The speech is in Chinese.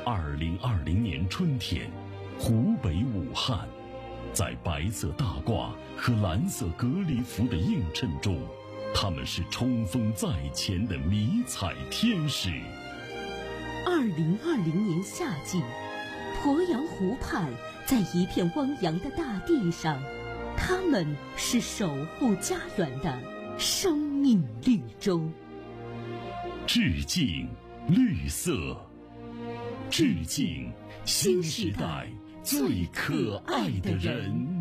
2020年春天，湖北武汉，在白色大褂和蓝色隔离服的映衬中，他们是冲锋在前的迷彩天使。 2020年夏季，鄱阳湖畔，在一片汪洋的大地上，他们是守护家园的生命绿洲。 致敬绿色，致敬新时代最可爱的人。